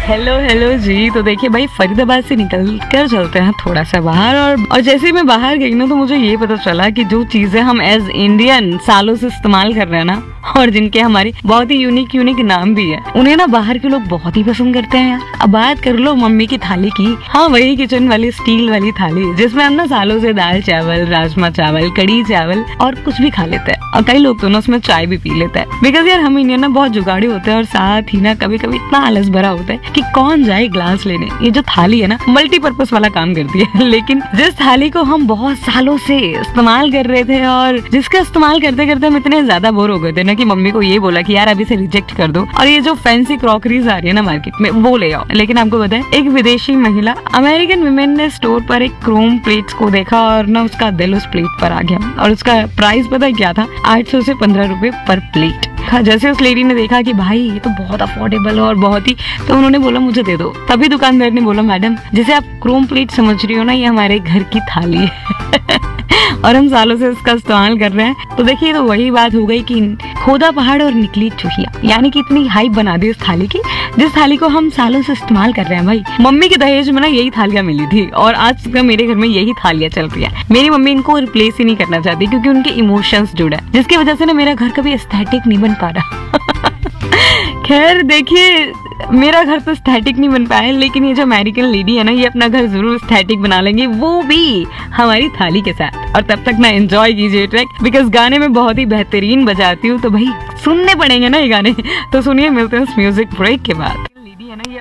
Hello hello जी। तो देखिए भाई, फरीदाबाद से निकल कर चलते हैं थोड़ा सा बाहर। और जैसे ही मैं बाहर गई ना, तो मुझे ये पता चला कि जो चीजें हम एज इंडियन सालों से इस्तेमाल कर रहे हैं ना, और जिनके हमारे बहुत ही यूनिक नाम भी है, उन्हें ना बाहर के लोग बहुत ही पसंद करते हैं यार। अब बात कर लो मम्मी की थाली की। हाँ, वही किचन वाली स्टील वाली थाली जिसमें हम ना सालों से दाल चावल, राजमा चावल, कड़ी चावल और कुछ भी खा लेते हैं। और कई लोग तो ना उसमें चाय भी पी लेते हैं। बिकॉज यार हम इंडियन ना बहुत जुगाड़ी होते हैं, और साथ ही ना कभी कभी इतना आलस भरा होता है कि कौन जाए ग्लास लेने। ये जो थाली है ना, मल्टीपर्पज वाला काम करती है। लेकिन जिस थाली को हम बहुत सालों से इस्तेमाल कर रहे थे, और जिसका इस्तेमाल करते करते हम इतने ज्यादा बोर हो गए थे ना कि मम्मी को ये बोला कि यार अभी से रिजेक्ट कर दो, और ये जो फैंसी क्रॉकरीज आ रही है ना मार्केट में, वो ले आओ। लेकिन आपको पता है, एक विदेशी महिला अमेरिकन वुमेन ने स्टोर पर एक क्रोम प्लेट्स को देखा, और ना उसका दिल उस प्लेट पर आ गया। और उसका प्राइस पता है क्या था? 800 से 15 रुपए पर प्लेट। जैसे उस लेडी ने देखा कि भाई ये तो बहुत अफोर्डेबल है और बहुत ही, तो उन्होंने बोला मुझे दे दो। तभी दुकानदार ने बोला, मैडम जैसे आप क्रोम प्लेट समझ रही हो ना, ये हमारे घर की थाली है और हम सालों से इसका इस्तेमाल कर रहे हैं। तो देखिए, तो वही बात हो गई कि खोदा पहाड़ और निकली चूहिया, यानी कि इतनी हाइप बना दी इस थाली की, जिस थाली को हम सालों से इस्तेमाल कर रहे हैं। भाई मम्मी के दहेज में ना यही थालियां मिली थी, और आज तक मेरे घर में यही थालियां चल रही है। मेरी मम्मी इनको रिप्लेस ही नहीं करना चाहती, क्योंकि उनके इमोशंस जुड़े हैं, जिसकी वजह से ना मेरा घर कभी एस्थेटिक नहीं बन पा रहा। खैर देखिए, मेरा घर तो स्थैटिक नहीं बन पाया, लेकिन ये जो अमेरिकन लेडी है ना, ये अपना घर जरूर स्थैटिक बना लेंगे, वो भी हमारी थाली के साथ। और तब तक ना एंजॉय कीजिए ट्रैक, बिकॉज गाने में बहुत ही बेहतरीन बजाती हूँ, तो भाई सुनने पड़ेंगे ना ये गाने। तो सुनिए, मिलते हैं उस म्यूजिक ब्रेक के बाद। लेडी है ना, ये